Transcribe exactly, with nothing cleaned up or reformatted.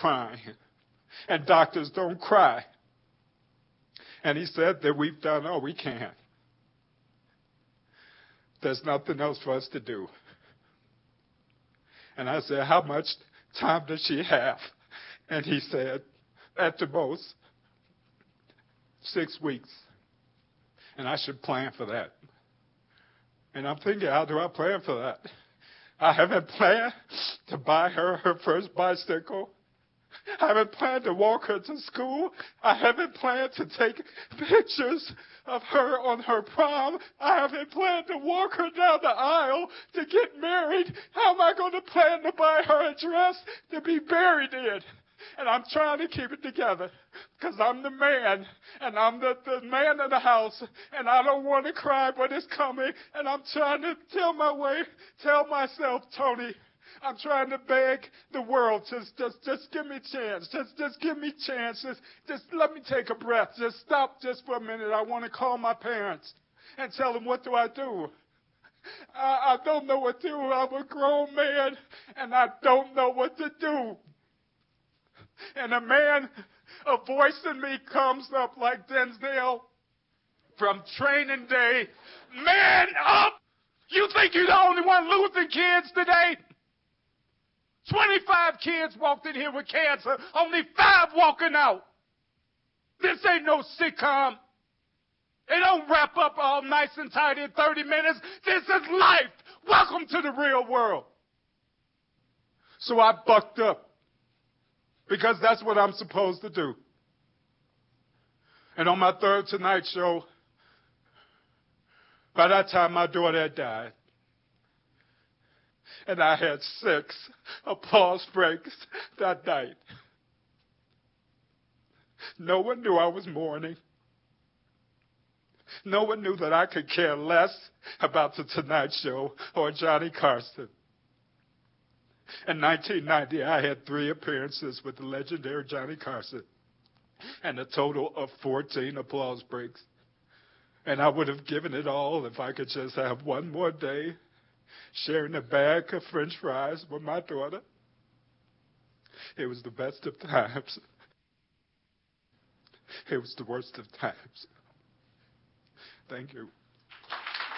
crying. And doctors don't cry. And he said that we've done all we can. There's nothing else for us to do. And I said, how much time does she have? And he said, at the most, six weeks. And I should plan for that. And I'm thinking, how do I plan for that? I haven't planned to buy her her first bicycle. I haven't planned to walk her to school. I haven't planned to take pictures of her on her prom. I haven't planned to walk her down the aisle to get married. How am I going to plan to buy her a dress to be buried in? And I'm trying to keep it together because I'm the man and I'm the, the man of the house and I don't want to cry, but it's coming. And I'm trying to tell my way, tell myself, Tony, I'm trying to beg the world, just, just, just give me a chance. Just, just give me a chance. Just, just let me take a breath. Just stop just for a minute. I want to call my parents and tell them, what do I do? I, I don't know what to do. I'm a grown man and I don't know what to do. And a man, a voice in me comes up like Denzel from Training Day. Man up! You think you're the only one losing kids today? twenty-five kids walked in here with cancer, only five walking out. This ain't no sitcom. It don't wrap up all nice and tight in thirty minutes. This is life. Welcome to the real world. So I bucked up because that's what I'm supposed to do. And on my third Tonight Show, by that time my daughter had died. And I had six applause breaks that night. No one knew I was mourning. No one knew that I could care less about the Tonight Show or Johnny Carson. In nineteen ninety, I had three appearances with the legendary Johnny Carson and a total of fourteen applause breaks. And I would have given it all if I could just have one more day sharing a bag of French fries with my daughter. It was the best of times. It was the worst of times. Thank you.